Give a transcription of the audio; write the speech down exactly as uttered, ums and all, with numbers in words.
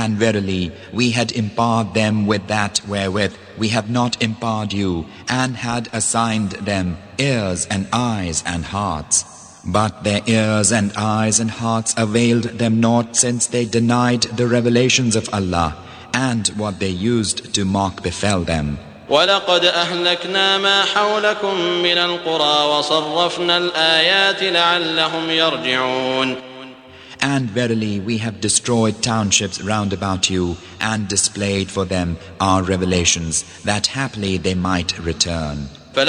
And verily, we had empowered them with that wherewith we have not empowered you, and had assigned them ears and eyes and hearts. But their ears and eyes and hearts availed them naught, since they denied the revelations of Allah, and what they used to mock befell them. وَلَقَدْ أَهْلَكْنَا مَا حَوْلَكُمْ مِنَ الْقُرَى وَصَرَّفْنَا الْآيَاتِ لَعَلَّهُمْ يَرْجِعُونَ. And verily we have destroyed townships round about you, and displayed for them our revelations, that haply they might return.